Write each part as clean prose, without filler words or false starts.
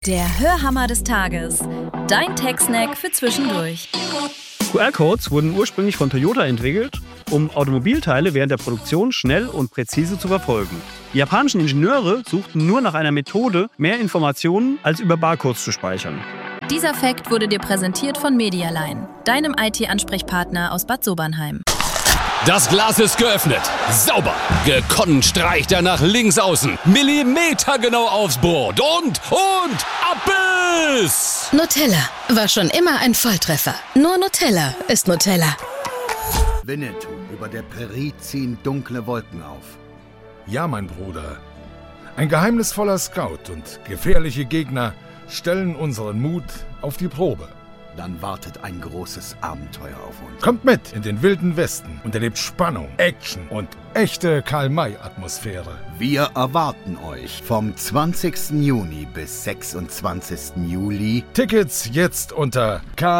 Der Hörhammer des Tages. Dein Tech-Snack für zwischendurch. QR-Codes wurden ursprünglich von Toyota entwickelt, um Automobilteile während der Produktion schnell und präzise zu verfolgen. Die japanischen Ingenieure suchten nur nach einer Methode, mehr Informationen als über Barcodes zu speichern. Dieser Fact wurde dir präsentiert von Medialine, deinem IT-Ansprechpartner aus Bad Sobernheim. Das Glas ist geöffnet. Sauber. Gekonnt streicht er nach links außen. Millimetergenau aufs Board. Und Abbiss! Nutella war schon immer ein Volltreffer. Nur Nutella ist Nutella. Winnetou, über der Prärie ziehen dunkle Wolken auf. Ja, mein Bruder. Ein geheimnisvoller Scout und gefährliche Gegner stellen unseren Mut auf die Probe. Dann wartet ein großes Abenteuer auf uns. Kommt mit in den wilden Westen und erlebt Spannung, Action und echte Karl-May-Atmosphäre. Wir erwarten euch vom 20. Juni bis 26. Juli. Tickets jetzt unter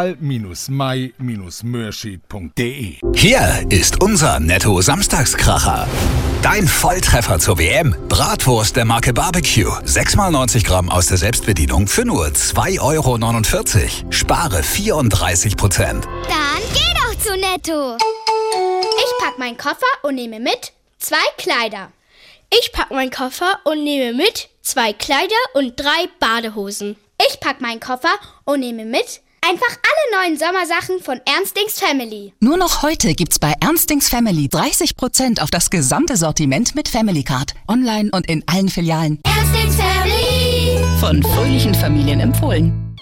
karl-may-mörschied.de. Hier ist unser Netto-Samstagskracher. Dein Volltreffer zur WM. Bratwurst der Marke Barbecue. 6x90 Gramm aus der Selbstbedienung für nur 2,49 €. Spare 34%. Dann geh doch zu Netto. Ich pack meinen Koffer und nehme mit 2 Kleider. Ich pack meinen Koffer und nehme mit 2 Kleider und 3 Badehosen. Ich pack meinen Koffer und nehme mit einfach alle neuen Sommersachen von Ernstings Family. Nur noch heute gibt's bei Ernstings Family 30% auf das gesamte Sortiment mit Family Card. Online und in allen Filialen. Ernstings Family. Von fröhlichen Familien empfohlen.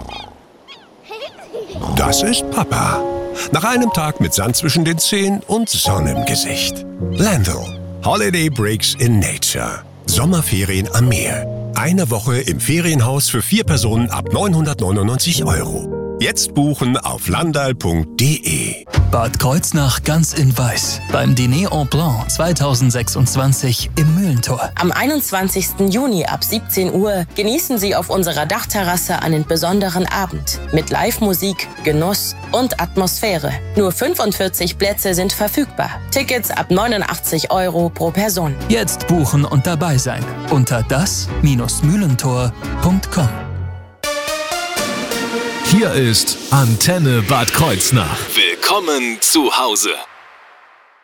Das ist Papa. Nach einem Tag mit Sand zwischen den Zehen und Sonne im Gesicht. Landl. Holiday Breaks in Nature. Sommerferien am Meer. Eine Woche im Ferienhaus für 4 Personen ab 999 €. Jetzt buchen auf landal.de. Bad Kreuznach ganz in Weiß. Beim Dîner en Blanc 2026 im Mühlentor. Am 21. Juni ab 17 Uhr genießen Sie auf unserer Dachterrasse einen besonderen Abend. Mit Live-Musik, Genuss und Atmosphäre. Nur 45 Plätze sind verfügbar. Tickets ab 89 € pro Person. Jetzt buchen und dabei sein. Unter das-mühlentor.com. Hier ist Antenne Bad Kreuznach. Willkommen zu Hause.